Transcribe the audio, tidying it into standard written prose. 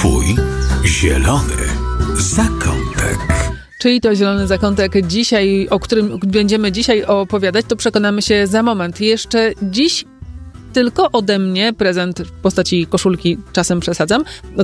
Twój zielony zakątek. Czyli to zielony zakątek dzisiaj, o którym będziemy dzisiaj opowiadać, to przekonamy się za moment. Jeszcze dziś tylko ode mnie prezent w postaci koszulki, czasem przesadzam,